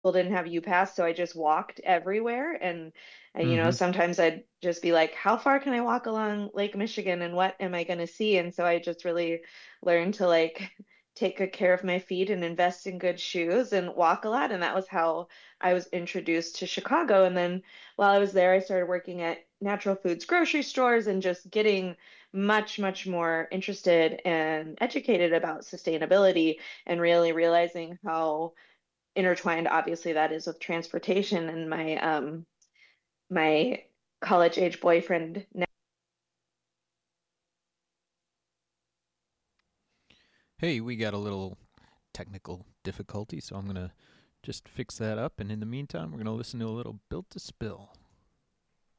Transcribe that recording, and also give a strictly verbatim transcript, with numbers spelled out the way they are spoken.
didn't have U-Pass, so I just walked everywhere. And, uh, you know, Mm-hmm. sometimes I'd just be like, how far can I walk along Lake Michigan and what am I going to see? And so I just really learned to like take good care of my feet and invest in good shoes and walk a lot. And that was how I was introduced to Chicago. And then while I was there, I started working at natural foods grocery stores and just getting much, much more interested and educated about sustainability and really realizing how intertwined obviously that is with transportation and my um my college age boyfriend now. Hey, we got a little technical difficulty, so I'm going to just fix that up. And in the meantime, we're going to listen to a little Built to Spill.